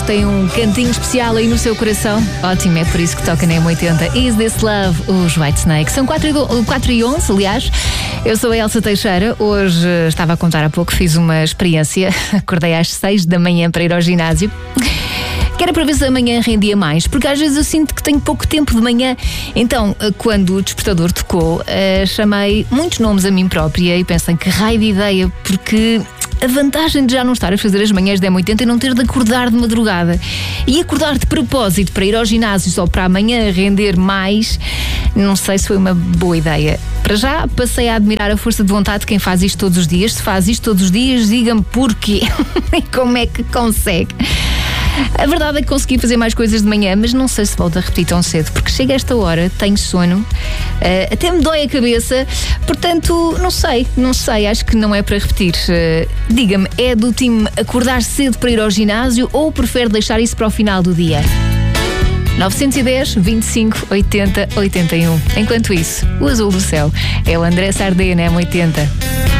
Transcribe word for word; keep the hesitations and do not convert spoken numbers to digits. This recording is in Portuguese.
Tem um cantinho especial aí no seu coração. Ótimo, é por isso que toca na M oitenta. Is This Love, os Whitesnake. São quatro e onze, aliás. Eu sou a Elsa Teixeira. Hoje, estava a contar há pouco, fiz uma experiência. Acordei às seis da manhã para ir ao ginásio. Que era para ver se amanhã rendia mais, porque às vezes eu sinto que tenho pouco tempo de manhã. Então, quando o despertador tocou, chamei muitos nomes a mim própria e pensei, que raio de ideia, porque a vantagem de já não estar a fazer as manhãs da M oitenta é não ter de acordar de madrugada. E acordar de propósito para ir ao ginásio só para amanhã render mais, não sei se foi uma boa ideia. Para já, passei a admirar a força de vontade de quem faz isto todos os dias. Se faz isto todos os dias, diga-me porquê e como é que consegue. A verdade é que consegui fazer mais coisas de manhã, mas não sei se volto a repetir tão cedo, porque chega a esta hora, tenho sono, uh, até me dói a cabeça, portanto, não sei, não sei, acho que não é para repetir. Uh, diga-me, é do time acordar cedo para ir ao ginásio ou prefere deixar isso para o final do dia? nove um zero, vinte e cinco, oitenta, oitenta e um. Enquanto isso, o azul do céu é o André Sardé na M oitenta.